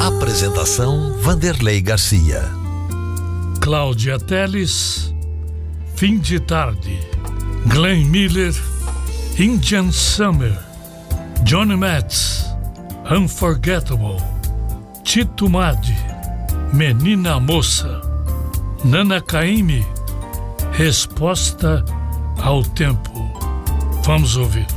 Apresentação Vanderlei Garcia. Cláudia Telles, Fim de Tarde. Glenn Miller, Indian Summer. Johnny Metz, Unforgettable. Tito Madi, Menina Moça. Nana Caymmi, Resposta ao Tempo. Vamos ouvir.